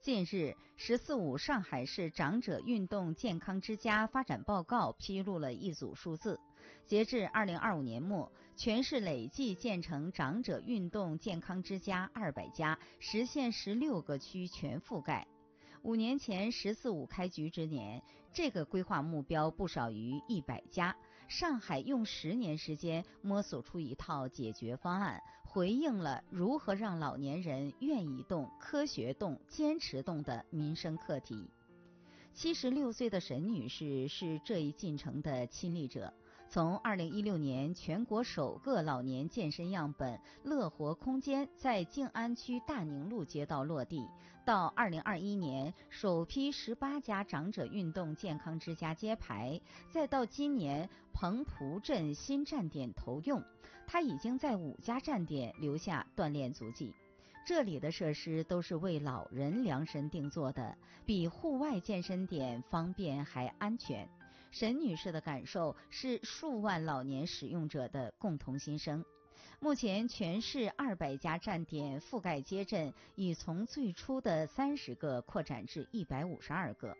近日，“十四五”上海市长者运动健康之家发展报告披露了一组数字。截至2025年末，全市累计建成长者运动健康之家200家，实现16个区全覆盖。5年前“十四五”开局之年，这个规划目标不少于100家。上海用10年时间摸索出一套解决方案，回应了如何让老年人愿意动、科学动、坚持动的民生课题。76岁的沈女士是这一进程的亲历者。从2016年全国首个老年健身样本乐活空间在静安区大宁路街道落地，到2021年首批18家长者运动健康之家揭牌，再到今年彭浦镇新站点投用，她已经在5家站点留下锻炼足迹。这里的设施都是为老人量身定做的，比户外健身点方便还安全。沈女士的感受是数万老年使用者的共同心声。目前全市200家站点覆盖街镇已从最初的30个扩展至152个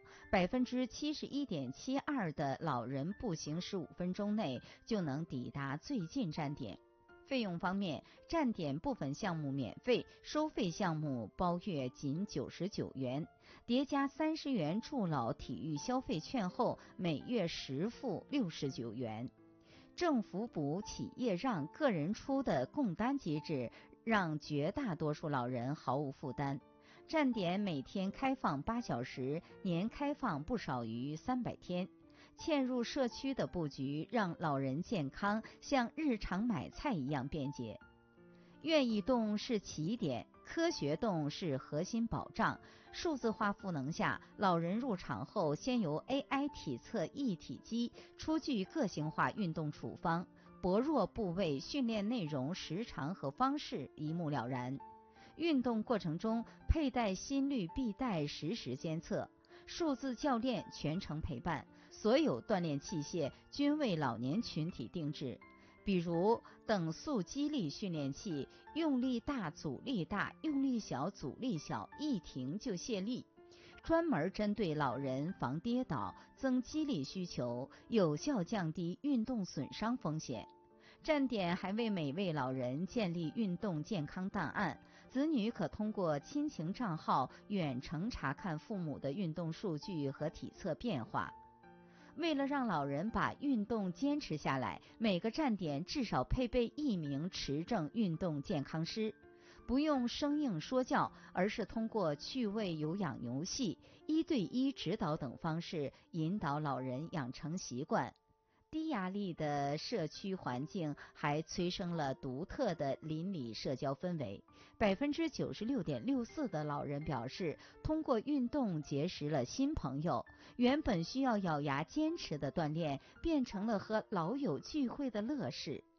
，71.72%的老人步行15分钟内就能抵达最近站点。费用方面，站点部分项目免费，收费项目包月仅99元，叠加30元助老体育消费券后，每月实付69元。政府补、企业让、个人出的共担机制，让绝大多数老人毫无负担。站点每天开放8小时，年开放不少于300天。嵌入社区的布局让老人健康像日常买菜一样便捷。愿意动是起点，科学动是核心保障。数字化赋能下，老人入场后先由 AI 体测一体机出具个性化运动处方，薄弱部位训练内容、时长和方式一目了然。运动过程中佩戴心率臂带实时监测，数字教练全程陪伴，所有锻炼器械均为老年群体定制，比如等速激励训练器，用力大阻力大，用力小阻力小，一停就卸力，专门针对老人防跌倒、增肌力需求，有效降低运动损伤风险。站点还为每位老人建立运动健康档案，子女可通过亲情账号远程查看父母的运动数据和体测变化。为了让老人把运动坚持下来，每个站点至少配备1名持证运动健康师，不用生硬说教，而是通过趣味有氧游戏、1对1指导等方式引导老人养成习惯。低压力的社区环境还催生了独特的邻里社交氛围。96.64%的老人表示，通过运动结识了新朋友，原本需要咬牙坚持的锻炼，变成了和老友聚会的乐事。